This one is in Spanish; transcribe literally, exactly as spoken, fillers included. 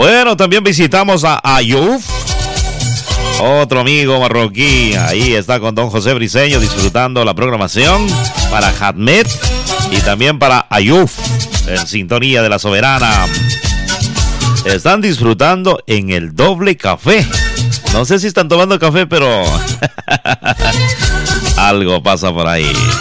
Bueno, también visitamos a Ayuf, otro amigo marroquí. Ahí está con don José Briceño disfrutando la programación para Hadmet y también para Ayuf en sintonía de La Soberana. Están disfrutando en el doble café. No sé si están tomando café, pero algo pasa por ahí.